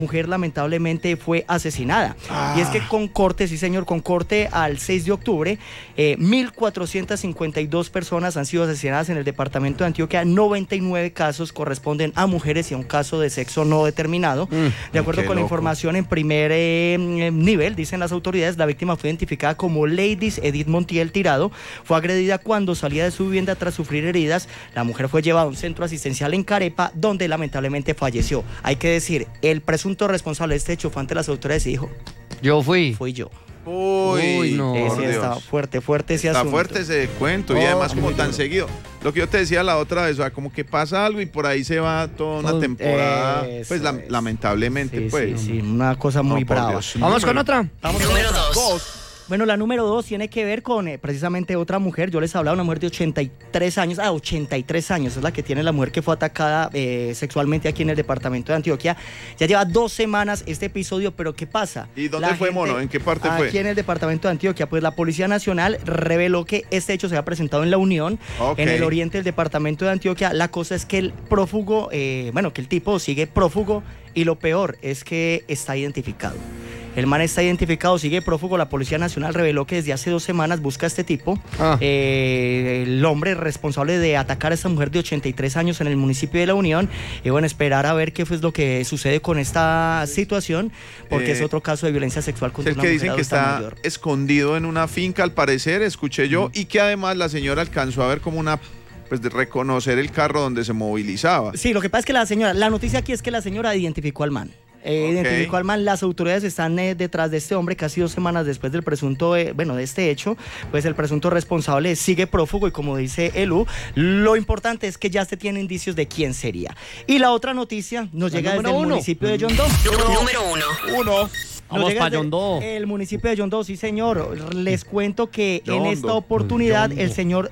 mujer lamentablemente fue asesinada. Y es que con corte, sí señor, con corte al 6 de octubre, 1.452 personas han sido asesinadas en el departamento de Antioquia. 99 casos corresponden a mujeres y a un caso de sexo no determinado. De acuerdo con la información en primer nivel, dicen las autoridades, la víctima fue identificada como Ladies Edith Montiel Tirado. Fue agredida cuando salía de su vivienda tras sufrir heridas. La mujer fue llevada a un centro asistencial en Carepa, donde lamentablemente falleció. Hay que decir, el presunto responsable de este hecho fue ante las autoridades y dijo: fui yo. Uy, no. Sí, está fuerte ese asunto. Está fuerte ese cuento y además como tan seguido. Lo que yo te decía la otra vez, o sea, como que pasa algo y por ahí se va toda una temporada, pues lamentablemente, pues. Sí, una cosa muy brava. Vamos con otra. Número 2. Bueno, la número 2 tiene que ver con precisamente otra mujer. Yo les hablaba, una mujer de 83 años. 83 años es la que tiene la mujer que fue atacada sexualmente aquí en el departamento de Antioquia. Ya lleva 2 semanas este episodio, pero ¿qué pasa? ¿Y dónde fue, mono? ¿En qué parte fue? Aquí en el departamento de Antioquia. Pues la Policía Nacional reveló que este hecho se había presentado en La Unión, en el oriente del departamento de Antioquia. La cosa es que el prófugo, que el tipo sigue prófugo, y lo peor es que está identificado. El man está identificado, sigue prófugo. La Policía Nacional reveló que desde hace 2 semanas busca a este tipo, el hombre responsable de atacar a esta mujer de 83 años en el municipio de La Unión. Y bueno, esperar a ver qué fue lo que sucede con esta situación, porque es otro caso de violencia sexual contra una mujer adulta mayor. El que dicen que está escondido en una finca, al parecer, escuché yo, y que además la señora alcanzó a ver como de reconocer el carro donde se movilizaba. Sí, lo que pasa es que la noticia aquí es que la señora identificó al man. Identificó al man. Las autoridades están detrás de este hombre. Casi 2 semanas después del presunto, de este hecho, pues el presunto responsable sigue prófugo, y como dice Elu, lo importante es que ya se tienen indicios de quién sería. Y la otra noticia nos llega desde el municipio de Yondó. Número 1. Vamos para Yondó. El municipio de Yondó, sí señor. Les cuento que en esta oportunidad el señor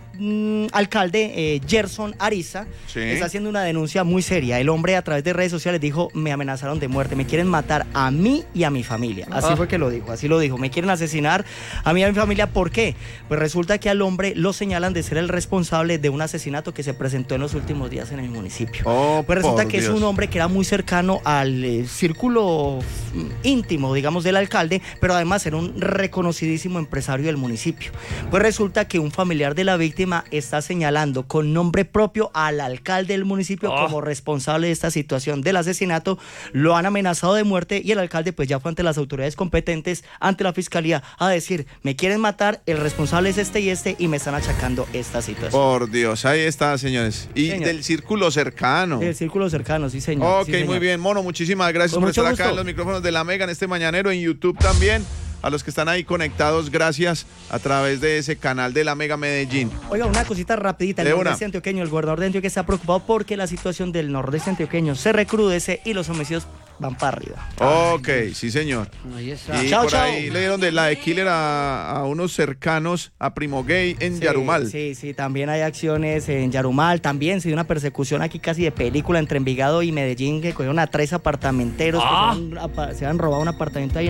alcalde Gerson Ariza está haciendo una denuncia muy seria. El hombre a través de redes sociales dijo: me amenazaron de muerte, me quieren matar a mí y a mi familia. Así fue que lo dijo, así lo dijo. Me quieren asesinar a mí y a mi familia. ¿Por qué? Pues resulta que al hombre lo señalan de ser el responsable de un asesinato que se presentó en los últimos días en el municipio. Pues resulta que es un hombre que era muy cercano al círculo íntimo, digamos, del alcalde, pero además era un reconocidísimo empresario del municipio. Pues resulta que un familiar de la víctima está señalando con nombre propio al alcalde del municipio como responsable de esta situación del asesinato. Lo han amenazado de muerte y el alcalde pues ya fue ante las autoridades competentes, ante la fiscalía, a decir: me quieren matar, el responsable es este y me están achacando esta situación. Por Dios, ahí está, señores. Y señor, del círculo cercano. Del círculo cercano, sí señor. Ok, sí, señor. Muy bien, mono, muchísimas gracias por estar acá en los micrófonos de La Mega en este mañanero, en YouTube también. A los que están ahí conectados, gracias a través de ese canal de La Mega Medellín. Oiga, una cosita rapidita. El nordeste antioqueño, el gobernador de Antioquia está preocupado porque la situación del nordeste antioqueño se recrudece y los homicidios van para arriba. Ok, sí señor. Ahí está. Y por ahí le dieron de la de killer a unos cercanos a Primo Gay en Yarumal. Sí, también hay acciones en Yarumal. También se dio una persecución aquí casi de película entre Envigado y Medellín, que cogieron a 3 apartamenteros que se han robado un apartamento ahí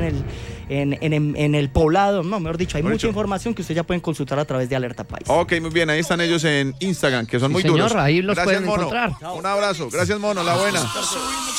en el poblado. No, mejor dicho, hay mucha información que ustedes ya pueden consultar a través de Alerta País. Ok, muy bien, ahí están ellos en Instagram, que son muy duros. Ahí los gracias, pueden mono. encontrar. Un abrazo, gracias, mono, la buena.